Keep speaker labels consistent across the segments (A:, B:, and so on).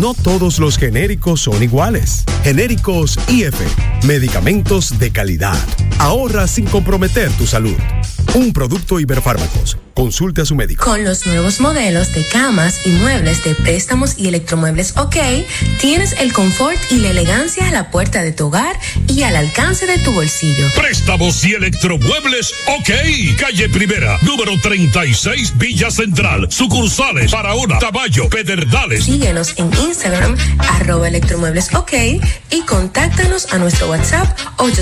A: No todos los genéricos son iguales. Genéricos IF, medicamentos de calidad. Ahorra sin comprometer tu salud. Un producto Iberfármacos. Consulte a su médico.
B: Con los nuevos modelos de camas y muebles de préstamos y electromuebles OK, tienes el confort y la elegancia a la puerta de tu hogar y al alcance de tu bolsillo.
C: Préstamos y electromuebles OK. Calle Primera, número 36, Villa Central. Sucursales Barahona, Caballo, Pedernales.
B: Síguenos en Instagram, @electromueblesok, y contáctanos a nuestro WhatsApp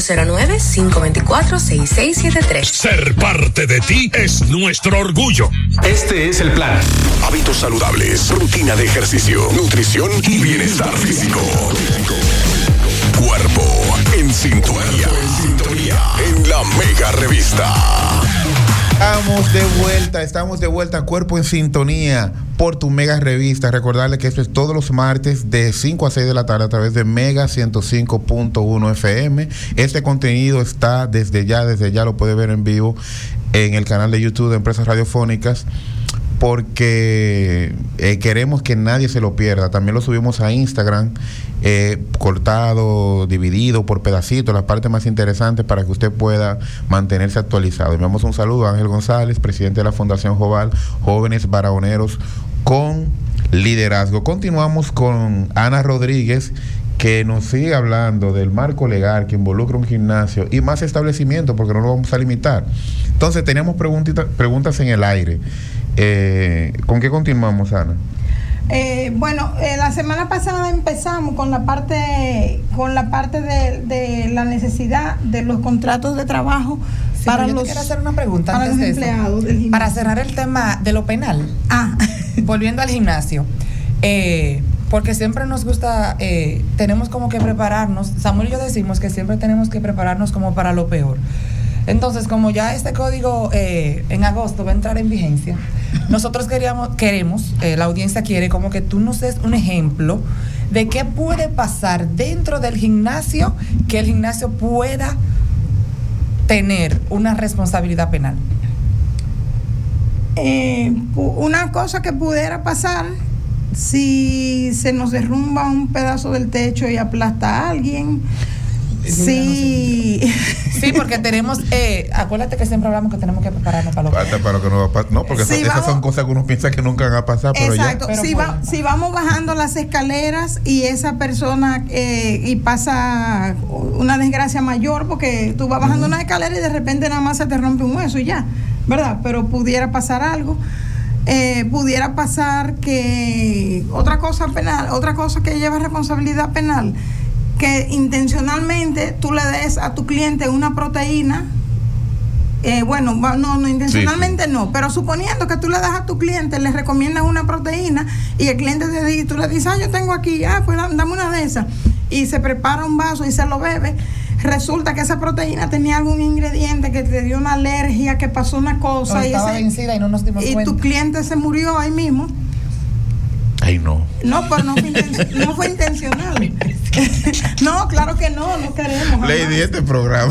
B: 809-524-6673.
C: Ser parte de ti es nuestro orgullo.
D: Este es el plan.
E: Hábitos saludables, rutina de ejercicio, nutrición y bienestar físico. Cuerpo en sintonía. En la Mega Revista.
F: Estamos de vuelta, Cuerpo en Sintonía, por tu Mega Revista. Recordarle que esto es todos los martes de 5 a 6 de la tarde a través de Mega 105.1 FM. Este contenido está desde ya lo puede ver en vivo en el canal de YouTube de Empresas Radiofónicas, porque queremos que nadie se lo pierda. También lo subimos a Instagram, cortado, dividido por pedacitos, las partes más interesantes, para que usted pueda mantenerse actualizado. Y damos un saludo a Ángel González, presidente de la Fundación Joval, Jóvenes Barahoneros con Liderazgo. Continuamos con Ana Rodríguez, que nos sigue hablando del marco legal que involucra un gimnasio y más establecimientos, porque no lo vamos a limitar. Entonces tenemos preguntas en el aire. ¿Con qué continuamos, Ana?
G: La semana pasada empezamos con la parte de la necesidad de los contratos de trabajo, sí, para los.
H: Quiero hacer una pregunta
G: para
H: antes
G: los
H: de
G: empleados del gimnasio.
H: Para cerrar el tema de lo penal. Volviendo al gimnasio. Porque siempre nos gusta, tenemos como que prepararnos. Samuel y yo decimos que siempre tenemos que prepararnos como para lo peor. Entonces, como ya este código en agosto va a entrar en vigencia, nosotros queremos, la audiencia quiere como que tú nos des un ejemplo de qué puede pasar dentro del gimnasio, que el gimnasio pueda tener una responsabilidad penal.
G: Una cosa que pudiera pasar, si se nos derrumba un pedazo del techo y aplasta a alguien. Sí,
H: porque tenemos, acuérdate que siempre hablamos que tenemos que prepararnos para lo que
F: no va a pasar. No, porque esas son cosas que uno piensa que nunca van a pasar, pero
G: exacto,
F: ya.
G: Si vamos bajando las escaleras y esa persona y pasa una desgracia mayor, porque tú vas bajando una escalera y de repente nada más se te rompe un hueso y ya, ¿verdad? Pero pudiera pasar algo. Pudiera pasar que otra cosa que lleva responsabilidad penal, que intencionalmente tú le des a tu cliente una proteína, no intencionalmente sí. No, pero suponiendo que tú le das a tu cliente, le recomiendas una proteína y el cliente te dice, tú le dices, yo tengo aquí, pues dame una de esas, y se prepara un vaso y se lo bebe. Resulta que esa proteína tenía algún ingrediente que te dio una alergia, que pasó una cosa,
H: estaba vencida y no nos dimos cuenta.
G: Y tu cliente se murió ahí mismo.
F: Ay, no.
G: No, pero no fue intencional. No, claro que no queremos.
F: Lady, este programa.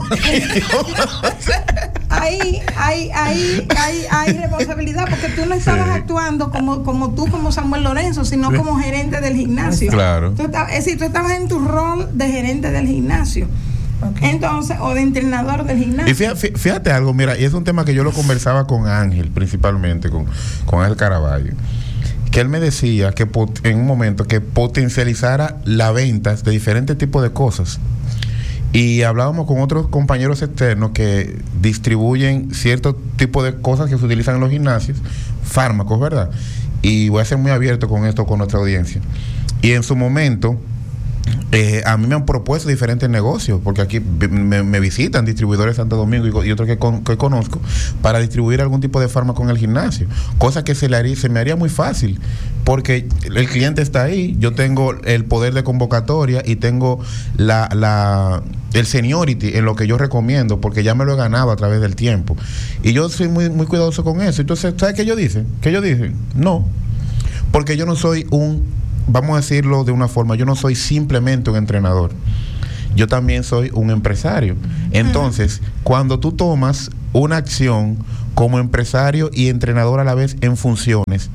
G: Hay responsabilidad, porque tú no estabas actuando como Samuel Lorenzo, sino como gerente del gimnasio.
F: Claro.
G: Tú estabas en tu rol de gerente del gimnasio. Okay. Entonces, o de entrenador del gimnasio.
F: Y fíjate algo, mira, y es un tema que yo lo conversaba con Ángel, principalmente con Ángel Caraballo, que él me decía que en un momento que potencializara las ventas de diferentes tipos de cosas. Y hablábamos con otros compañeros externos que distribuyen cierto tipo de cosas que se utilizan en los gimnasios, fármacos, ¿verdad? Y voy a ser muy abierto con esto con nuestra audiencia. Y en su momento, a mí me han propuesto diferentes negocios, porque aquí me visitan distribuidores de Santo Domingo y otros que conozco, para distribuir algún tipo de fármaco en el gimnasio, cosa que se me haría muy fácil, porque el cliente está ahí, yo tengo el poder de convocatoria y tengo el seniority en lo que yo recomiendo, porque ya me lo he ganado a través del tiempo, y yo soy muy, muy cuidadoso con eso. Entonces, ¿sabes qué ellos dicen? No, porque yo no soy vamos a decirlo de una forma, yo no soy simplemente un entrenador, yo también soy un empresario. Entonces, cuando tú tomas una acción como empresario y entrenador a la vez en funciones,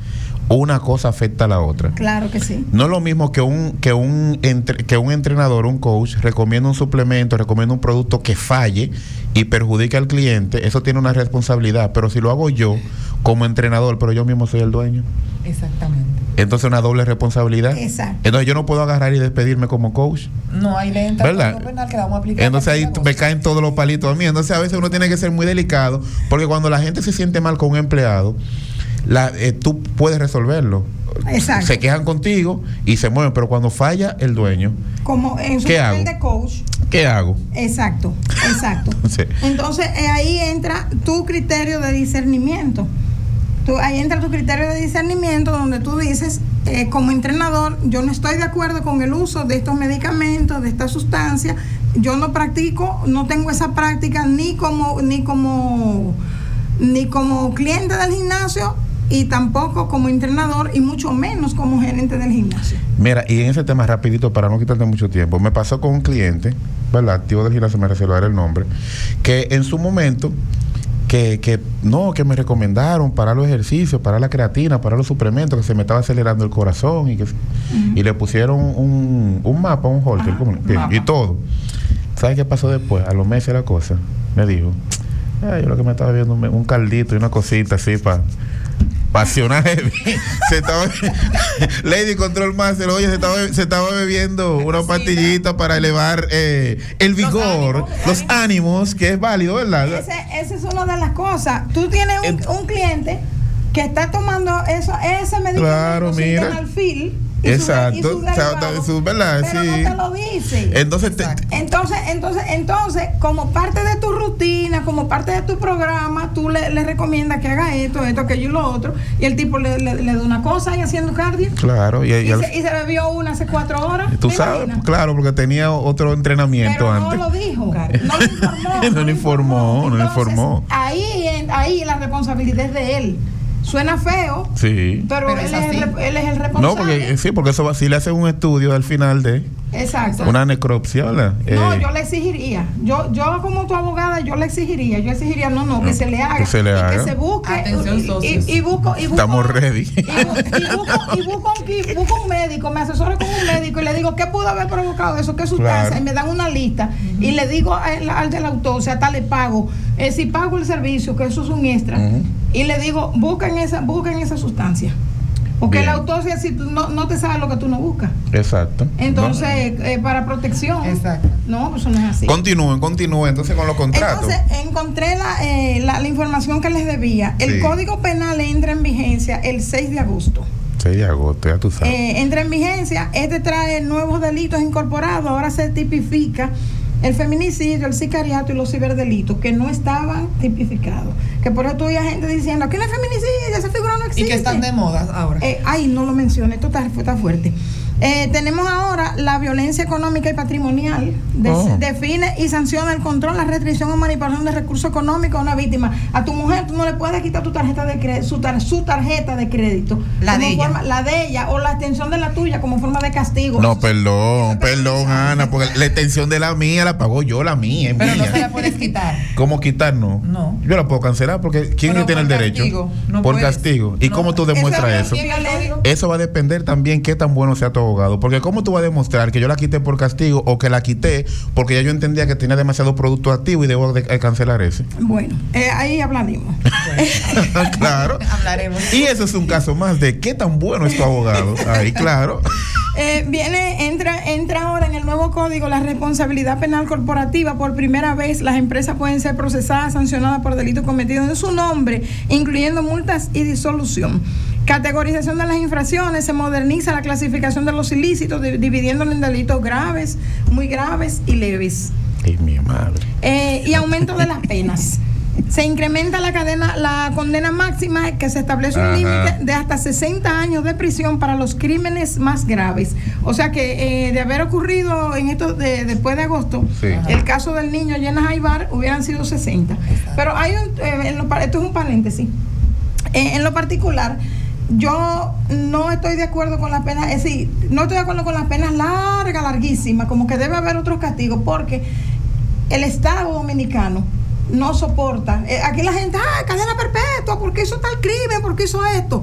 F: una cosa afecta a la otra.
G: Claro que sí.
F: No es lo mismo que un entrenador, un coach, recomienda un suplemento, recomienda un producto que falle y perjudique al cliente. Eso tiene una responsabilidad. Pero si lo hago yo como entrenador, pero yo mismo soy el dueño.
H: Exactamente.
F: Entonces una doble responsabilidad.
G: Exacto.
F: Entonces yo no puedo agarrar y despedirme como coach.
H: No, ahí le entra
F: ¿verdad?
H: el penal que vamos a aplicar.
F: Entonces ahí me caen todos los palitos a mí. Entonces a veces uno tiene que ser muy delicado, porque cuando la gente se siente mal con un empleado, tú puedes resolverlo.
G: Exacto.
F: Se quejan contigo y se mueven, pero cuando falla el dueño,
G: como en su
F: ¿qué
G: papel
F: hago?
G: de coach.
F: ¿Qué hago?
G: Exacto.
F: Sí.
G: Entonces ahí entra tu criterio de discernimiento. Ahí entra tu criterio de discernimiento, donde tú dices, como entrenador, yo no estoy de acuerdo con el uso de estos medicamentos, de esta sustancia. Yo no practico, no tengo esa práctica ni como cliente del gimnasio, y tampoco como entrenador, y mucho menos como gerente del gimnasio.
F: Mira, y en ese tema rapidito, para no quitarte mucho tiempo, me pasó con un cliente, ¿verdad? Activo del gimnasio, me reservaré el nombre, que en su momento que me recomendaron para los ejercicios, para la creatina, para los suplementos, que se me estaba acelerando el corazón y le pusieron un mapa, un holter, y todo. ¿Sabes qué pasó después? A los meses la cosa, me dijo, yo lo que me estaba viendo un caldito y una cosita así para pasional. Lady Control Master, oye, se estaba bebiendo una pastillita para elevar el vigor, los ánimos, que es válido, ¿verdad?
G: Esa es una de las cosas. Tú tienes un cliente que está tomando ese medicamento,
F: claro,
G: sin
F: mira.
G: Tenalfil,
F: Exacto, ¿verdad?
G: Pero
F: sí.
G: no te lo dice.
F: Entonces,
G: como parte de tu rutina, como parte de tu programa, tú le recomiendas que haga esto, aquello y lo otro, y el tipo le da una cosa y haciendo cardio.
F: Claro, y
G: se bebió una hace 4 horas.
F: Tú sabes, claro, porque tenía otro entrenamiento
G: pero
F: antes.
G: no lo dijo, no lo
F: informó.
G: Ahí la responsabilidad es de él. Suena feo,
F: sí,
G: pero él es el responsable.
F: No, porque eso va, si le hacen un estudio al final de
G: exacto
F: una necropsia, ¿verdad?
G: No, yo le exigiría. Yo como tu abogada, yo exigiría, que se le haga. Que se le haga. Que se busque.
H: Atención, socios.
G: Y busco.
F: Estamos ready.
G: Y busco un médico, me asesoro con un médico y le digo, ¿qué pudo haber provocado eso? ¿Qué sustancia?
F: Claro.
G: Y me dan una lista. Y le digo al de la autopsia, tal le pago. Si pago el servicio, que eso es un extra. Y le digo, busquen esa sustancia. Porque bien. La autopsia, si no te sabe lo que tú no buscas.
F: Exacto.
G: Entonces, para protección.
H: Exacto.
G: No, pues eso no es así.
F: Continúen entonces con los contratos.
G: Entonces, encontré la información que les debía. El Código Penal entra en vigencia el 6 de agosto.
F: 6 de agosto, ya tú sabes.
G: Entra en vigencia, trae nuevos delitos incorporados. Ahora se tipifica el feminicidio, el sicariato y los ciberdelitos que no estaban tipificados. Que por eso tuve gente diciendo, aquí no es feminicidio, esa figura no existe.
H: Y que están de moda ahora.
G: No lo mencioné, esto está fuerte. Tenemos ahora la violencia económica y patrimonial. Define y sanciona el control, la restricción o manipulación de recursos económicos a una víctima. A tu mujer tú no le puedes quitar tu tarjeta de crédito, su tarjeta de crédito. La de ella o la extensión de la tuya como forma de castigo.
F: No, perdón, Ana, porque la extensión de la mía la pago yo, la mía.
H: Pero no se la puedes quitar.
F: ¿Cómo quitar? No. Yo la puedo cancelar porque ¿quién no tiene el derecho? Por castigo. ¿Y cómo tú demuestras eso? Eso va a depender también qué tan bueno sea tu abogado. Porque ¿cómo tú vas a demostrar que yo la quité por castigo o que la quité porque ya yo entendía que tenía demasiado producto activo y debo de cancelar ese?
G: Bueno, ahí hablaremos.
F: Claro.
H: Hablaremos.
F: Y eso es un caso más de qué tan bueno es tu abogado. Ahí, claro.
G: Entra ahora en el nuevo código la responsabilidad penal corporativa. Por primera vez las empresas pueden ser procesadas, sancionadas por delitos cometidos en su nombre, incluyendo multas y disolución. Categorización de las infracciones, se moderniza la clasificación de los ilícitos, dividiéndolo en delitos graves, muy graves y leves.
F: Ay, mi madre.
G: Y aumento de las penas. Se incrementa la condena máxima, que se establece un límite de hasta 60 años de prisión para los crímenes más graves. O sea que de haber ocurrido en esto después de agosto, el caso del niño Llenas Aybar hubieran sido 60. Pero hay esto es un paréntesis. En lo particular, yo no estoy de acuerdo con las penas, es decir, no estoy de acuerdo con las penas larguísimas, como que debe haber otros castigos, porque el Estado dominicano no soporta. Aquí la gente, cadena perpetua, porque hizo tal crimen, porque hizo esto.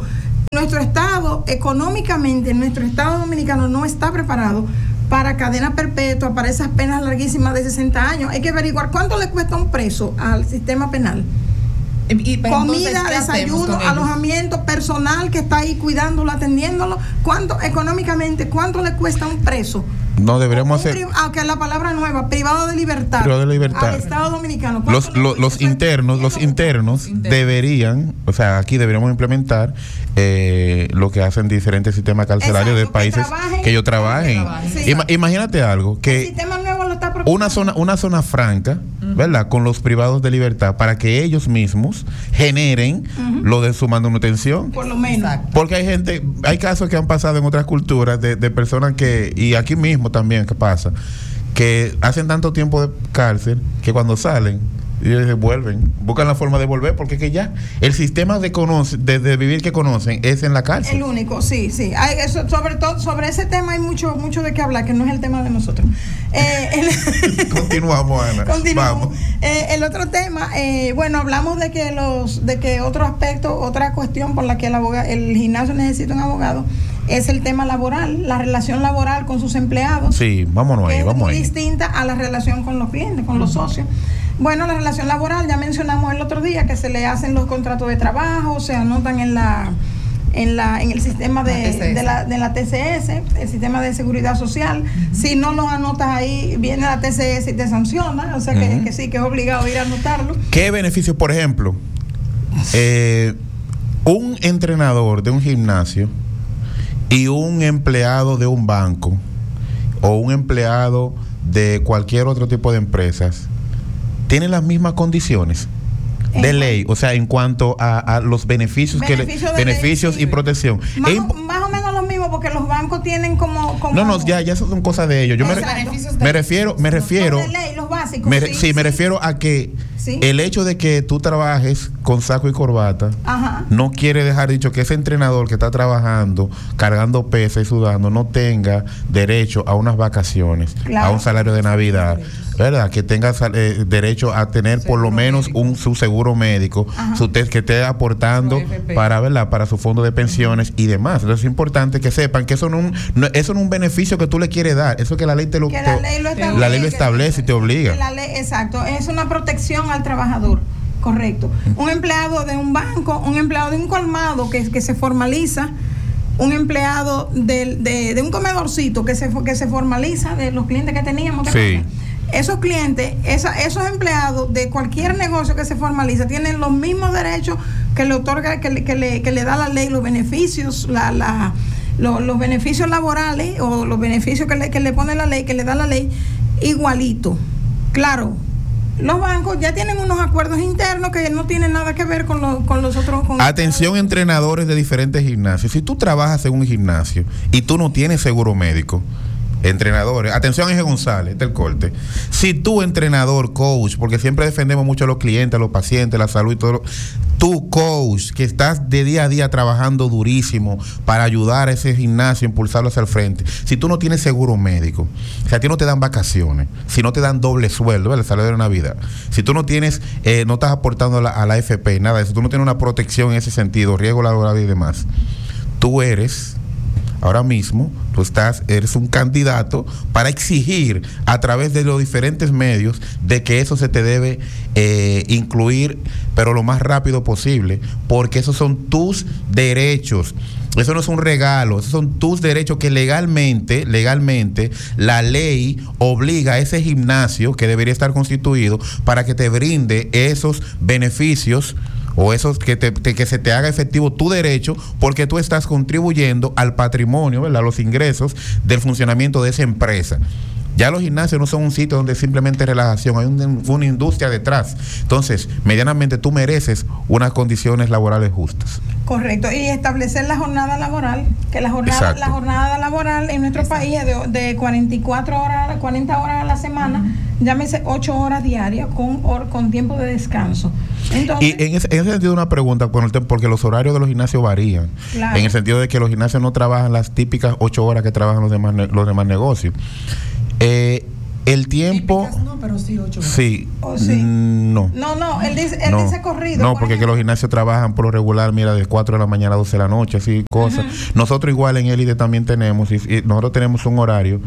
G: Nuestro Estado, económicamente, nuestro Estado dominicano no está preparado para cadena perpetua, para esas penas larguísimas de 60 años. Hay que averiguar cuánto le cuesta un preso al sistema penal. Comida, desayuno, alojamiento, personal que está ahí cuidándolo, atendiéndolo. ¿Cuánto económicamente, cuánto le cuesta un preso?
F: No deberíamos hacer.
G: Aunque la palabra nueva, privado de libertad.
F: Privado de libertad.
G: Al Estado Dominicano.
F: Los internos deberían, o sea, aquí deberíamos implementar lo que hacen diferentes sistemas carcelarios de países que ellos trabajen. Sí. Imagínate algo que. El sistema nuevo lo está proponiendo. Una zona franca, ¿verdad? Con los privados de libertad para que ellos mismos generen lo de su manutención.
G: Por lo menos.
F: Porque hay casos que han pasado en otras culturas de personas que, y aquí mismo también que pasa, que hacen tanto tiempo de cárcel que cuando salen ellos vuelven, buscan la forma de volver, porque es que ya el sistema de vivir que conocen es en la cárcel.
G: El único, sí. Hay eso, sobre todo sobre ese tema hay mucho de qué hablar, que no es el tema de nosotros.
F: Continuamos, Ana.
G: Vamos. El otro tema, bueno, hablamos de que otro aspecto, otra cuestión por la que el gimnasio necesita un abogado es el tema laboral, la relación laboral con sus empleados.
F: Sí, vámonos ahí, vamos ahí.
G: Es muy distinta a la relación con los clientes, con los socios. Bueno, la relación laboral, ya mencionamos el otro día que se le hacen los contratos de trabajo, se anotan en el sistema de la TCS, el sistema de seguridad social. Si no los anotas ahí, viene la TCS y te sanciona, o sea que sí, que es obligado ir a anotarlo.
F: ¿Qué beneficios, por ejemplo? Un entrenador de un gimnasio y un empleado de un banco o un empleado de cualquier otro tipo de empresas tienen las mismas condiciones de ley, o sea, en cuanto a los beneficios beneficios y protección.
G: Más o menos lo mismo, porque los bancos tienen como
F: no, ya eso son cosas de ellos. Yo me refiero
G: de ley, los básicos.
F: Me refiero a que el hecho de que tú trabajes con saco y corbata no quiere dejar dicho que ese entrenador que está trabajando, cargando pesas y sudando, no tenga derecho a unas vacaciones, a un salario de Navidad, ¿verdad? Que tenga derecho a tener por lo menos su seguro médico, que esté aportando para su fondo de pensiones y demás. Entonces es importante que sepan que eso no es un beneficio que tú le quieres dar, eso que la ley la ley lo establece y te obliga.
G: Exacto, es una protección al trabajador. Correcto. Un empleado de un banco, un empleado de un colmado que se formaliza, un empleado de un comedorcito que se formaliza, de los clientes que teníamos.
F: Sí.
G: Esos clientes, esos empleados de cualquier negocio que se formaliza tienen los mismos derechos que le otorga, que le da la ley, los beneficios, los beneficios laborales o los beneficios que le pone la ley, que le da la ley, igualito. Claro, los bancos ya tienen unos acuerdos internos que no tienen nada que ver con los otros.
F: Atención, entrenadores de diferentes gimnasios. Si tú trabajas en un gimnasio y tú no tienes seguro médico, entrenadores, atención, Ángel González, del corte. Si tú, entrenador, coach, porque siempre defendemos mucho a los clientes, a los pacientes, la salud y todo, tú, coach, que estás de día a día trabajando durísimo para ayudar a ese gimnasio, impulsarlo hacia el frente, si tú no tienes seguro médico, si a ti no te dan vacaciones, si no te dan doble sueldo, el salario de Navidad, si tú no tienes, no estás aportando a la AFP, nada de eso, tú no tienes una protección en ese sentido, riesgo laboral y demás, tú eres, ahora mismo, eres un candidato para exigir a través de los diferentes medios de que eso se te debe incluir, pero lo más rápido posible, porque esos son tus derechos. Eso no es un regalo, esos son tus derechos que legalmente la ley obliga a ese gimnasio que debería estar constituido para que te brinde esos beneficios o esos que se te haga efectivo tu derecho, porque tú estás contribuyendo al patrimonio, ¿verdad?, a los ingresos del funcionamiento de esa empresa. Ya los gimnasios no son un sitio donde simplemente relajación, hay una industria detrás. Entonces, medianamente tú mereces unas condiciones laborales justas.
G: Correcto, y establecer la jornada laboral, que la jornada laboral en nuestro país es de 40 horas a la semana, llámese 8 horas diarias con tiempo de descanso. Entonces,
F: y en ese sentido una pregunta, porque los horarios de los gimnasios varían, en el sentido de que los gimnasios no trabajan las típicas 8 horas que trabajan los demás negocios. el tiempo.
H: Típicas no, pero sí 8 horas.
F: Sí.
G: Sí.
F: No.
G: No, él dice corrido.
F: No, porque que los gimnasios trabajan por lo regular, mira, de 4 de la mañana a 12 de la noche, así cosas. Nosotros igual en Élite también tenemos, y nosotros tenemos un horario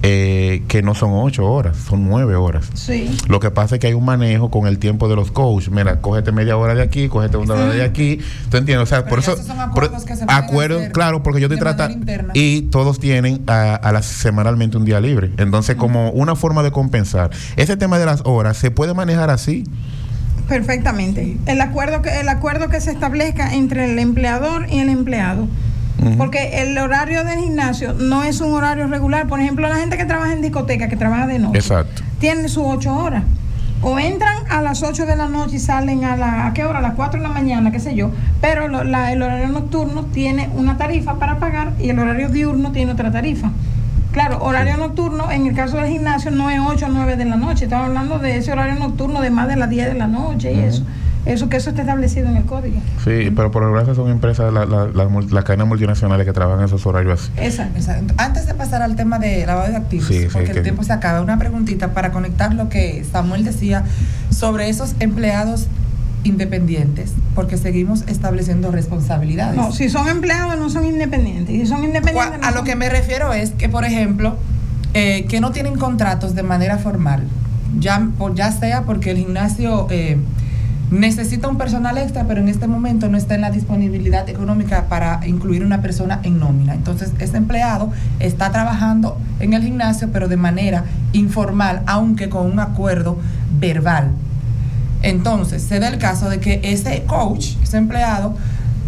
F: que no son 8 horas, son 9 horas.
G: Sí.
F: Lo que pasa es que hay un manejo con el tiempo de los coaches. Mira, cógete media hora de aquí, cógete una hora de aquí. ¿Tú entiendes? O sea,
H: pero
F: por eso.
H: Son acuerdos que se pueden hacer
F: claro, porque yo estoy tratando.
H: interna.
F: Y todos tienen semanalmente un día libre. Entonces, como una forma de compensar. Ese tema de las horas, ¿se puede manejar así?
G: Perfectamente. El acuerdo que se establezca entre el empleador y el empleado. Porque el horario del gimnasio no es un horario regular. Por ejemplo, la gente que trabaja en discoteca, que trabaja de noche,
F: exacto,
G: tiene sus 8 horas. O entran a las 8 de la noche y salen ¿a qué hora? A las 4 de la mañana, qué sé yo. Pero el horario nocturno tiene una tarifa para pagar y el horario diurno tiene otra tarifa. Claro, horario nocturno, en el caso del gimnasio, no es 8 o 9 de la noche. Estamos hablando de ese horario nocturno de más de las 10 de la noche y eso. Eso está establecido en el código.
F: Sí, pero por lo general son empresas, las cadenas multinacionales que trabajan esos horarios así.
H: Exacto. Antes de pasar al tema de lavado de activos, porque el tiempo se acaba, una preguntita para conectar lo que Samuel decía sobre esos empleados independientes, porque seguimos estableciendo responsabilidades.
G: No, si son empleados no son independientes. Si son independientes,
H: a lo que me refiero es que, por ejemplo, que no tienen contratos de manera formal, ya sea porque el gimnasio necesita un personal extra, pero en este momento no está en la disponibilidad económica para incluir una persona en nómina. Entonces, ese empleado está trabajando en el gimnasio, pero de manera informal, aunque con un acuerdo verbal. Entonces, se da el caso de que ese coach, ese empleado,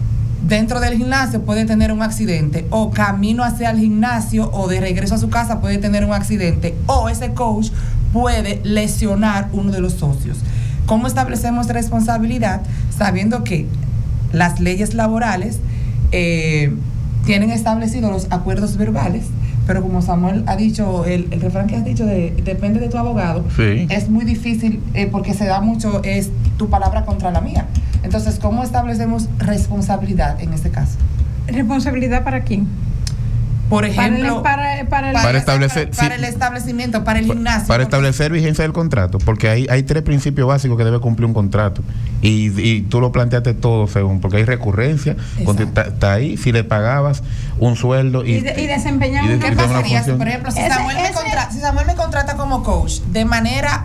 H: dentro del gimnasio puede tener un accidente, o camino hacia el gimnasio o de regreso a su casa puede tener un accidente, o ese coach puede lesionar uno de los socios. ¿Cómo establecemos responsabilidad? Sabiendo que las leyes laborales tienen establecidos los acuerdos verbales, pero como Samuel ha dicho, el refrán que has dicho depende de tu abogado,
F: sí,
H: es muy difícil porque se da mucho, es tu palabra contra la mía. Entonces, ¿cómo establecemos responsabilidad en este caso?
G: ¿Responsabilidad para quién?
H: Por ejemplo,
F: para el
H: establecimiento, para el gimnasio.
F: Para establecer vigencia del contrato, porque hay 3 principios básicos que debe cumplir un contrato. Y tú lo planteaste todo según, porque hay recurrencia, está ahí, si le pagabas un sueldo y
G: desempeñamos
H: ¿qué pasaría? Por ejemplo, si Samuel me contrata como coach de manera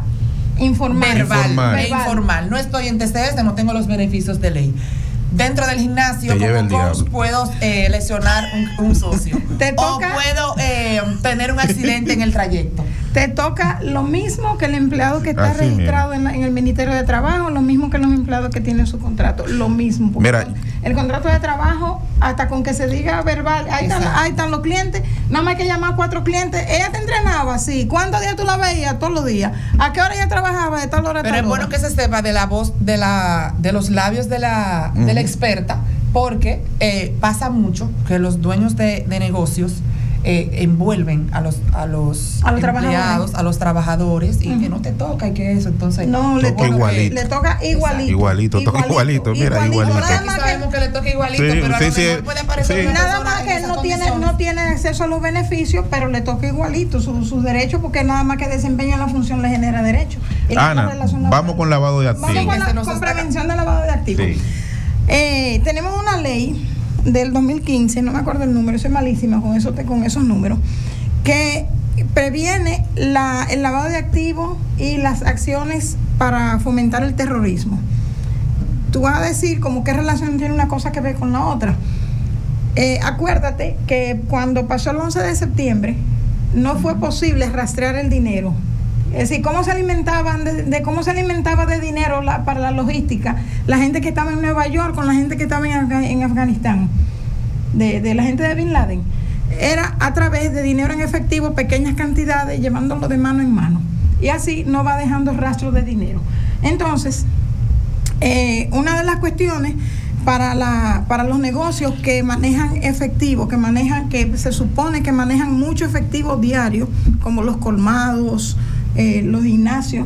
H: informal, no estoy en TCS, no tengo los beneficios de ley. Dentro del gimnasio, como coach, puedo lesionar un socio. O puedo tener un accidente en el trayecto.
G: Te toca lo mismo que el empleado que está registrado en el Ministerio de Trabajo, lo mismo que los empleados que tienen su contrato, lo mismo.
F: Mira,
G: el contrato de trabajo, hasta con que se diga verbal, ahí están los clientes, nada más hay que llamar a 4 clientes. Ella te entrenaba, sí. ¿Cuántos días tú la veías? Todos los días. ¿A qué hora ella trabajaba? De tal hora a tal hora.
H: Pero es bueno que se sepa de la voz, de los labios de la experta, porque pasa mucho que los dueños de negocios envuelven a los empleados, a los trabajadores, y que no te toca y que eso, entonces
G: no, le toca igualito.
F: Mira, igualito.
H: Sabemos que le toca igualito, pero a lo mejor puede aparecer
G: nada más que él no tiene acceso a los beneficios, pero le toca igualito sus derechos, porque nada más que desempeña la función le genera derechos.
F: Ana, vamos con lavado de activos.
G: Vamos con prevención de lavado de activos. Tenemos una ley del 2015, no me acuerdo el número, soy malísima con esos números, que previene el lavado de activos y las acciones para fomentar el terrorismo. Tú vas a decir como qué relación tiene una cosa que ver con la otra. Acuérdate que cuando pasó el 11 de septiembre no fue posible rastrear el dinero. Es decir, cómo se alimentaba de dinero para la logística la gente que estaba en Nueva York con la gente que estaba en Afganistán, de la gente de Bin Laden. Era a través de dinero en efectivo, pequeñas cantidades, llevándolo de mano en mano. Y así no va dejando rastro de dinero. Entonces, una de las cuestiones para los negocios que manejan efectivo, que se supone que manejan mucho efectivo diario, como los colmados, los gimnasios,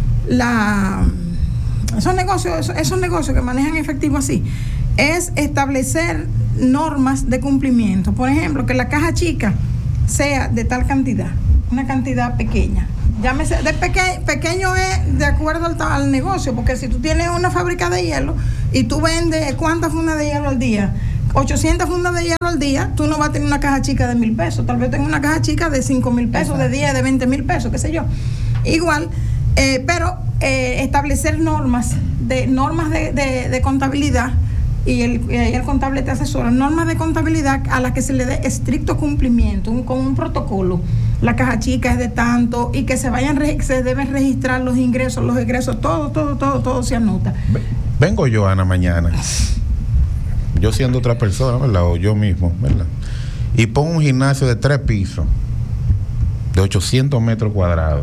G: esos negocios que manejan efectivo así, es establecer normas de cumplimiento. Por ejemplo, que la caja chica sea de tal cantidad, una cantidad pequeña, Llámese, de pequeño es de acuerdo al negocio, porque si tú tienes una fábrica de hielo y tú vendes, ¿cuántas fundas de hielo al día? 800 fundas de hielo al día, tú no vas a tener una caja chica de 1,000 pesos, tal vez tengas una caja chica de 5,000 pesos, de 10, de 20,000 pesos, qué sé yo. Igual, pero establecer normas de contabilidad, y el contable te asesora, normas de contabilidad a las que se le dé estricto cumplimiento, con un protocolo. La caja chica es de tanto, y que se deben registrar los ingresos, los egresos, todo se anota.
F: Vengo yo, Ana, mañana, yo siendo otra persona, ¿verdad? O yo mismo, ¿verdad? Y pongo un gimnasio de 3 pisos, de 800 metros cuadrados.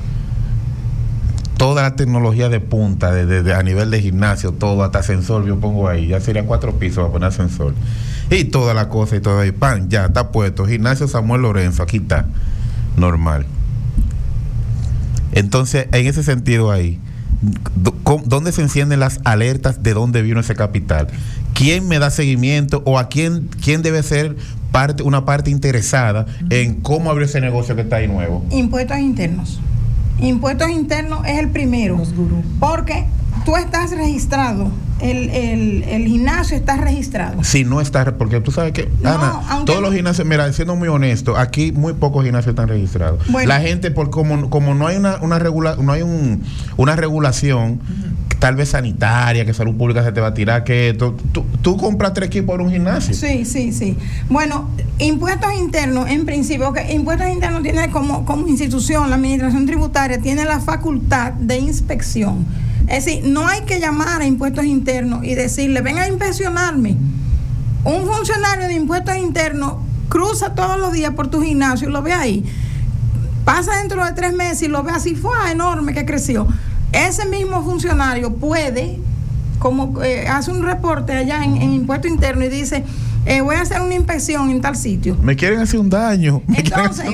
F: Toda la tecnología de punta, a nivel de gimnasio, todo, hasta ascensor, yo pongo ahí. Ya serían 4 pisos para poner ascensor. Y toda la cosa y todo ahí, pan, ya está puesto. Gimnasio Samuel Lorenzo, aquí está, normal. Entonces, en ese sentido ahí, ¿dónde se encienden las alertas de dónde vino ese capital? ¿Quién me da seguimiento o a quién debe ser una parte interesada en cómo abrir ese negocio que está ahí nuevo?
G: Impuestos internos. Impuestos internos es el primero, porque tú estás registrado, el gimnasio está registrado.
F: Si no está, porque tú sabes que, Ana, todos los gimnasios, mira, siendo muy honesto, aquí muy pocos gimnasios están registrados. Bueno, la gente, como no hay una regulación, tal vez sanitaria, que salud pública se te va a tirar, que tú compras 3 equipos por un gimnasio.
G: Sí. Bueno, impuestos internos, en principio, impuestos internos tiene como institución, la administración tributaria tiene la facultad de inspección. Es decir, no hay que llamar a impuestos internos y decirle, ven a inspeccionarme. Un funcionario de impuestos internos cruza todos los días por tu gimnasio y lo ve ahí. Pasa dentro de 3 meses y lo ve así, fue enorme que creció. Ese mismo funcionario puede, como hace un reporte allá en impuesto interno y dice, voy a hacer una inspección en tal sitio.
F: Me quieren hacer un daño.
G: Entonces,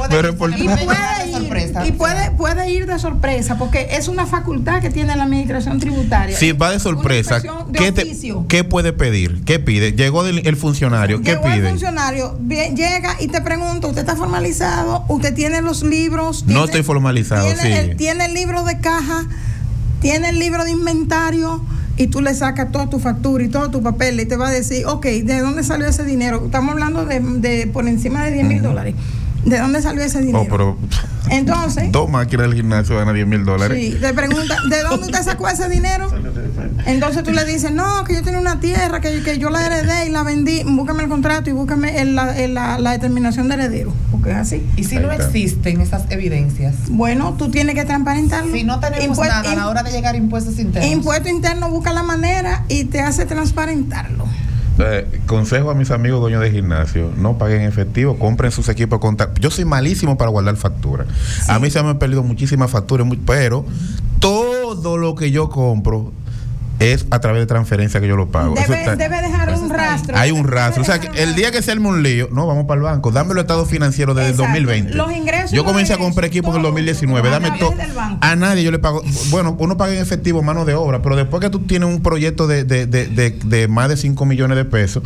G: puede ir de sorpresa, porque es una facultad que tiene la administración tributaria.
F: Si va de sorpresa, ¿qué puede pedir? ¿Qué pide? Llegó el funcionario, ¿qué pide?
G: El funcionario llega y te pregunta, ¿usted está formalizado? ¿Usted tiene los libros?
F: No estoy formalizado,
G: tiene el libro de caja, tiene el libro de inventario, y tú le sacas toda tu factura y todo tu papel y te va a decir, ok, ¿de dónde salió ese dinero? Estamos hablando de por encima de $10,000. ¿De dónde salió ese dinero?
F: Pero
G: entonces,
F: 2 máquinas del gimnasio van a $10,000.
G: Sí, te pregunta, ¿de dónde usted sacó ese dinero? Entonces tú le dices, no, que yo tenía una tierra que yo la heredé y la vendí. Búscame el contrato y búscame la determinación de heredero, porque es así.
H: ¿Y si no existen esas evidencias?
G: Bueno, tú tienes que transparentarlo.
H: Si no tenemos nada a la hora de llegar a impuestos internos.
G: Impuesto interno busca la manera y te hace transparentarlo.
F: Consejo a mis amigos dueños de gimnasio: no paguen en efectivo, compren sus equipos contables. Yo soy malísimo para guardar facturas. Sí. A mí se me han perdido muchísimas facturas, pero todo lo que yo compro es a través de transferencia que yo lo pago.
G: Debe dejar un rastro.
F: Hay un rastro. O sea, que el día que se arme un lío, no, vamos para el banco. Dame los estados financieros desde el 2020.
G: Los ingresos.
F: Yo comencé a comprar equipos en el 2019. Dame todo. A nadie yo le pago. Bueno, uno paga en efectivo mano de obra, pero después que tú tienes un proyecto de más de 5 millones de pesos,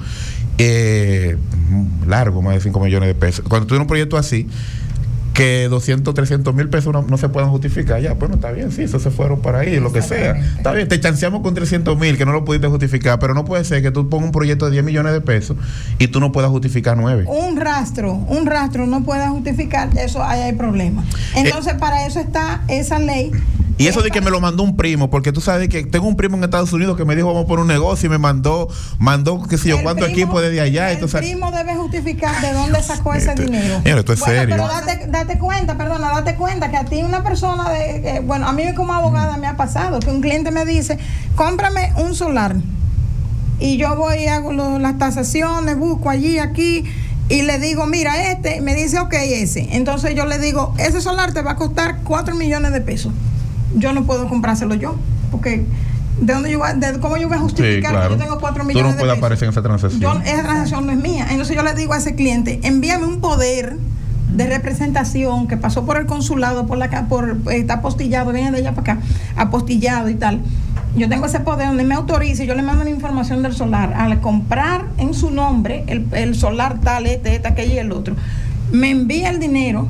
F: largo, más de 5 millones de pesos. Cuando tú tienes un proyecto así, que 200, 300 mil pesos no se puedan justificar, ya, bueno, está bien, sí, eso se fueron por ahí, lo que sea, está bien, te chanceamos con 300 mil que no lo pudiste justificar, pero no puede ser que tú pongas un proyecto de 10 millones de pesos y tú no puedas justificar 9.
G: Un rastro no pueda justificar, eso ahí hay problema. Entonces, para eso está esa ley.
F: Y eso de que me lo mandó un primo, porque tú sabes que tengo un primo en Estados Unidos que me dijo vamos por un negocio y me mandó qué sé yo, cuánto equipo desde allá.
G: El primo debe justificar de dónde sacó ese dinero.
F: Mira, esto es serio.
G: Pero date cuenta que a ti una persona a mí como abogada me ha pasado que un cliente me dice, cómprame un solar. Y yo voy y hago las tasaciones, busco allí, aquí, y le digo, mira, me dice, ok, ese. Entonces yo le digo, ese solar te va a costar 4 millones de pesos. Yo no puedo comprárselo yo, porque ¿cómo yo voy a justificar que yo tengo 4 millones de pesos?
F: Tú no puedes aparecer en esa transacción.
G: Esa transacción no es mía. Entonces yo le digo a ese cliente, envíame un poder de representación que pasó por el consulado, está apostillado, viene de allá para acá, apostillado y tal. Yo tengo ese poder donde me autorice, yo le mando la información del solar. Al comprar en su nombre el solar tal, aquello y el otro, me envía el dinero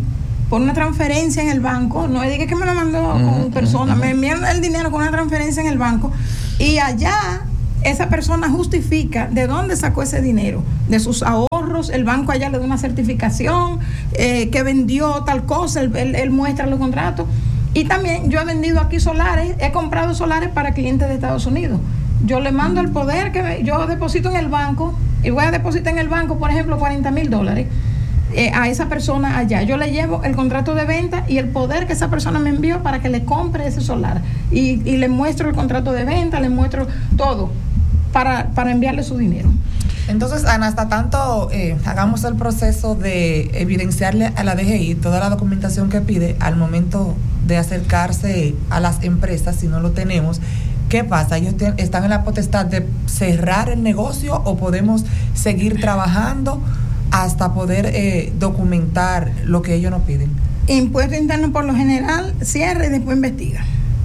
G: por una transferencia en el banco, no es que me lo mandó con persona, me envían el dinero con una transferencia en el banco, y allá esa persona justifica de dónde sacó ese dinero, de sus ahorros, el banco allá le da una certificación, que vendió tal cosa, él muestra los contratos. Y también yo he vendido aquí solares, he comprado solares para clientes de Estados Unidos. Yo le mando el poder que yo deposito en el banco, y voy a depositar en el banco, por ejemplo, $40,000 a esa persona allá. Yo le llevo el contrato de venta y el poder que esa persona me envió para que le compre ese solar. Y le muestro el contrato de venta, le muestro todo para enviarle su dinero.
H: Entonces, Ana, hasta tanto hagamos el proceso de evidenciarle a la DGI toda la documentación que pide al momento de acercarse a las empresas, si no lo tenemos, ¿qué pasa? ¿Ellos están en la potestad de cerrar el negocio o podemos seguir trabajando hasta poder documentar lo que ellos nos piden?
G: Impuesto interno por lo general cierra y después investiga.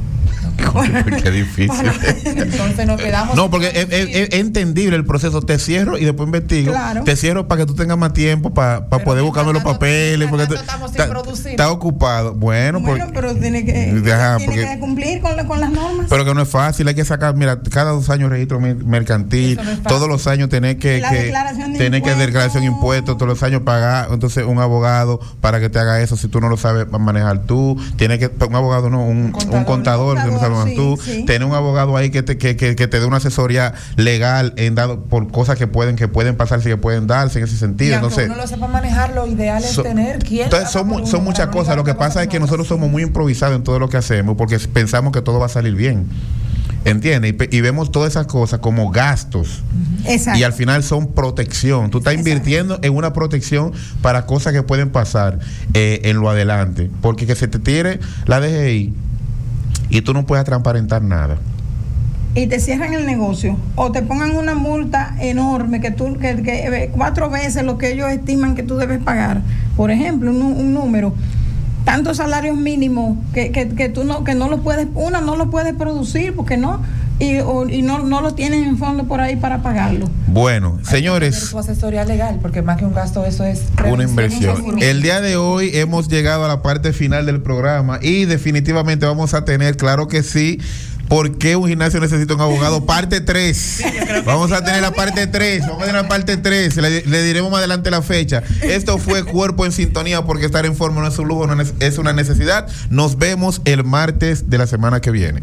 F: Qué difícil.
H: Entonces nos quedamos.
F: No, porque es entendible el proceso. Te cierro y después investigo.
G: Claro.
F: Te cierro para que tú tengas más tiempo para poder buscarme los papeles. Porque está ocupado. Bueno,
G: pero tiene que cumplir con las normas.
F: Pero que no es fácil. Hay que sacar, mira, cada 2 años registro mercantil. No todos los años tener que declaración de impuestos, todos los años pagar. Entonces, un abogado para que te haga eso. Si tú no lo sabes manejar tú, tienes que. Un abogado, no, un contador sí. Tener un abogado ahí que te dé una asesoría legal por cosas que pueden pasarse, que pueden darse en ese sentido. Entonces,
H: uno lo sepa manejar, lo ideal es tener quien.
F: Entonces son muchas cosas. Lo que pasa es que nosotros somos muy improvisados en todo lo que hacemos porque pensamos que todo va a salir bien. ¿Entiendes? Y vemos todas esas cosas como gastos.
G: Exacto.
F: Y al final son protección. Tú estás invirtiendo en una protección para cosas que pueden pasar en lo adelante. Porque que se te tire la DGI y tú no puedes transparentar nada.
G: Y te cierran el negocio o te pongan una multa enorme que 4 veces lo que ellos estiman que tú debes pagar. Por ejemplo, un número, tantos salarios mínimos que no lo puedes, no lo puedes producir porque no, y no lo tienes en fondo por ahí para pagarlo.
F: Bueno, señores,
H: su asesoría legal, porque más que un gasto, eso es
F: una inversión. El día de hoy hemos llegado a la parte final del programa y definitivamente vamos a tener, claro que sí, ¿por qué un gimnasio necesita un abogado? Parte 3. Sí, vamos a tener la parte 3. Vamos a tener la parte 3. Le diremos más adelante la fecha. Esto fue Cuerpo en Sintonía, porque estar en forma no es un lujo, es una necesidad. Nos vemos el martes de la semana que viene.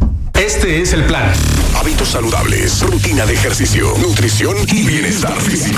E: Este es el plan. Hábitos saludables, rutina de ejercicio, nutrición y bienestar físico.